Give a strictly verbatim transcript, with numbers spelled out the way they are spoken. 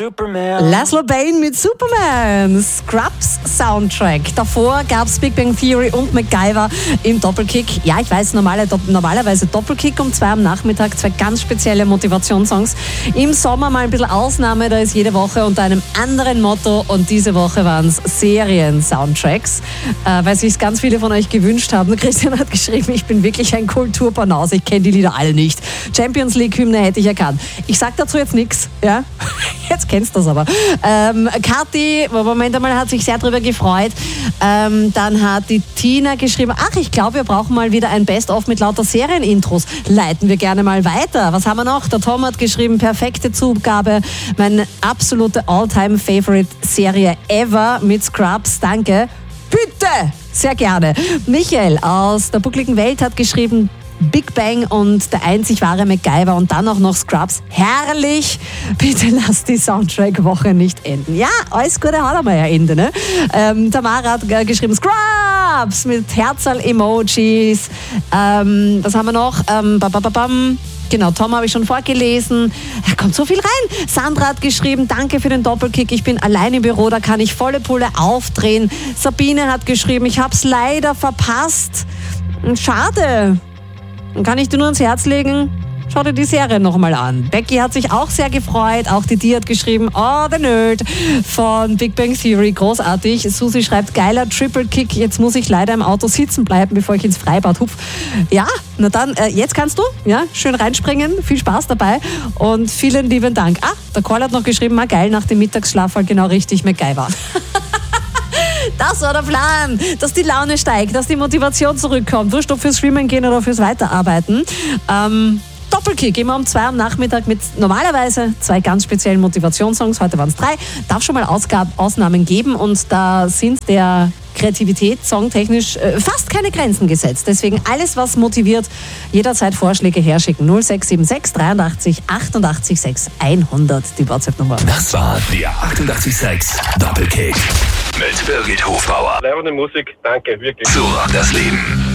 Superman. Laszlo Bain mit Superman. Scrubs Soundtrack. Davor gab es Big Bang Theory und MacGyver im Doppelkick. Ja, ich weiß, normale, do, normalerweise Doppelkick um zwei am Nachmittag. Zwei ganz spezielle Motivationssongs. Im Sommer mal ein bisschen Ausnahme. Da ist jede Woche unter einem anderen Motto. Und diese Woche waren es Serien-Soundtracks. Äh, weil sich ganz viele von euch gewünscht haben. Christian hat geschrieben, ich bin wirklich ein Kulturbanause. Ich kenne die Lieder alle nicht. Champions League-Hymne hätte ich erkannt. Ich sag dazu jetzt nichts. Ja? Jetzt kennst du das aber. Ähm, Kathi, Moment einmal, hat sich sehr darüber gefreut. Ähm, dann hat die Tina geschrieben, ach, ich glaube, wir brauchen mal wieder ein Best-of mit lauter Serienintros. Leiten wir gerne mal weiter. Was haben wir noch? Der Tom hat geschrieben, perfekte Zugabe. Meine absolute All-Time-Favorite-Serie ever mit Scrubs. Danke. Bitte! Sehr gerne. Michael aus der buckligen Welt hat geschrieben, Big Bang und der einzig wahre MacGyver und dann auch noch Scrubs. Herrlich! Bitte lass die Soundtrack-Woche nicht enden. Ja, alles Gute hat aber ja Ende, ne? Ähm, Tamara hat äh, geschrieben, Scrubs mit Herzl-Emojis. Ähm, was haben wir noch? Ähm, babababam. Genau, Tom habe ich schon vorgelesen. Da kommt so viel rein. Sandra hat geschrieben, danke für den Doppelkick. Ich bin allein im Büro, da kann ich volle Pulle aufdrehen. Sabine hat geschrieben, ich habe es leider verpasst. Schade. Dann kann ich dir nur ans Herz legen, schau dir die Serie nochmal an. Becky hat sich auch sehr gefreut, auch die Di hat geschrieben, oh, der Nerd von Big Bang Theory, großartig. Susi schreibt, geiler Triple Kick, jetzt muss ich leider im Auto sitzen bleiben, bevor ich ins Freibad hupf. Ja, na dann, äh, jetzt kannst du, ja, schön reinspringen, viel Spaß dabei und vielen lieben Dank. Ah, der Call hat noch geschrieben, mal geil, nach dem Mittagsschlaf halt genau richtig MacGyver. Das war der Plan, dass die Laune steigt, dass die Motivation zurückkommt. Wurscht, ob fürs Schwimmen gehen oder fürs Weiterarbeiten. Ähm, Doppelkick, immer um zwei am Nachmittag mit normalerweise zwei ganz speziellen Motivationssongs. Heute waren es drei. Darf schon mal Ausgab- Ausnahmen geben und da sind der Kreativität songtechnisch äh, fast keine Grenzen gesetzt. Deswegen alles, was motiviert, jederzeit Vorschläge herschicken. null sechs sieben sechs dreiundachtzig achtundachtzig sechs hundert, die WhatsApp-Nummer. Das war der achtundachtzig Komma sechs Doppelkick mit Birgit Hofbauer. Leibende Musik, danke, wirklich. So macht das Leben.